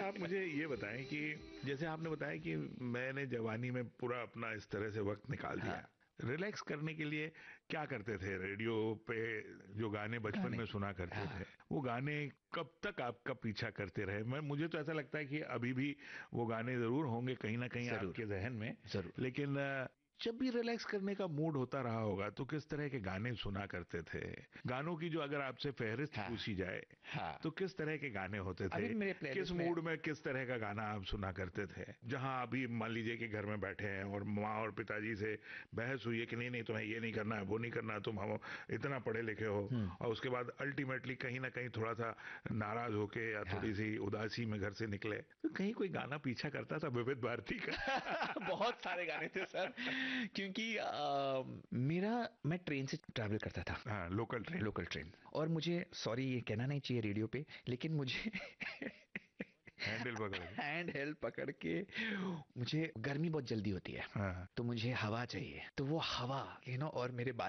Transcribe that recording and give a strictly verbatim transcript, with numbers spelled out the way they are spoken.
आप मुझे ये बताएं कि जैसे आपने बताया कि मैंने जवानी में पूरा अपना इस तरह से वक्त निकाल दिया, हाँ। रिलैक्स करने के लिए क्या करते थे? रेडियो पे जो गाने बचपन गाने। में सुना करते हाँ। थे, वो गाने कब तक आपका पीछा करते रहे? मैं मुझे तो ऐसा लगता है कि अभी भी वो गाने जरूर होंगे कहीं ना कहीं जरूर। आपके जहन में, जरूर। लेकिन अ, जब भी रिलैक्स करने का मूड होता रहा होगा तो किस तरह के गाने सुना करते थे? गानों की जो अगर आपसे फहरिस्त हाँ। पूछी जाए हाँ। तो किस तरह के गाने होते थे? अभी मेरे किस प्लेलिस्ट में। मूड में किस तरह का गाना आप सुना करते थे? जहां अभी मान लीजिए कि घर में बैठे हैं और माँ और पिताजी से बहस हुई है कि नहीं नहीं तुम्हें ये नहीं करना है, वो नहीं करना है, तुम हम इतना पढ़े लिखे हो, हम्म। और उसके बाद अल्टीमेटली कहीं ना कहीं थोड़ा सा नाराज होके या थोड़ी हाँ। सी उदासी में घर से निकले, तो कहीं कोई गाना पीछा करता था विविध भारती का? बहुत सारे गाने थे सर, क्योंकि अ, मेरा मैं ट्रेन से ट्रैवल करता था। हाँ, लोकल ट्रेन। Local train. और मुझे, सॉरी ये कहना नहीं चाहिए रेडियो पे, लेकिन मुझे हैंडल पकड़ के। हैंड हेल्ड पकड़ के, मुझे गर्मी बहुत जल्दी होती है, हाँ। तो मुझे हवा चाहिए, तो वो हवा यू नो और मेरे